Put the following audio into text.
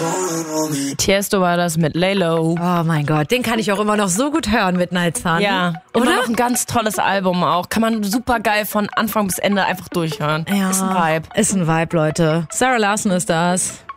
Tiesto war das mit Lay Low. Oh mein Gott, den kann ich auch immer noch so gut hören, Midnight Sun. Ja, oder? immer noch ein ganz tolles Album auch. Kann man super geil von Anfang bis Ende einfach durchhören. Ja, ist ein Vibe. Ist ein Vibe, Leute. Sarah Larsson ist das.